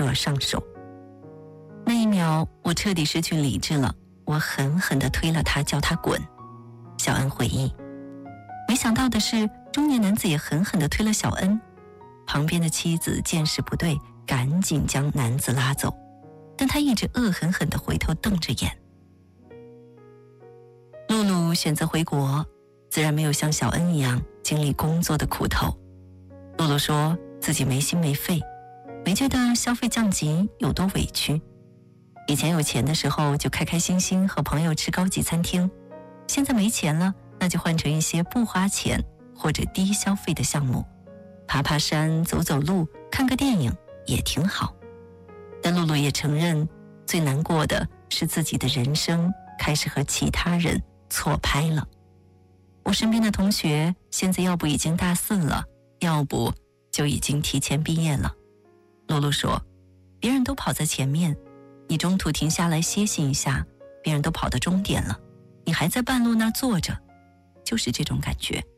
就要上手。那一秒我彻底失去理智了，我狠狠地推了他，叫他滚。小恩回忆，没想到的是中年男子也狠狠地推了小恩，旁边的妻子见势不对，赶紧将男子拉走，但他一直恶狠狠地回头瞪着眼。露露选择回国，自然没有像小恩一样经历工作的苦头。露露说自己没心没肺，没觉得消费降级有多委屈。以前有钱的时候就开开心心和朋友吃高级餐厅，现在没钱了，那就换成一些不花钱或者低消费的项目，爬爬山、走走路、看个电影也挺好。但露露也承认，最难过的是自己的人生开始和其他人错拍了。我身边的同学现在要不已经大4了，要不就已经提前毕业了。露露说，别人都跑在前面，你中途停下来歇息一下，别人都跑到终点了，你还在半路那儿坐着，就是这种感觉。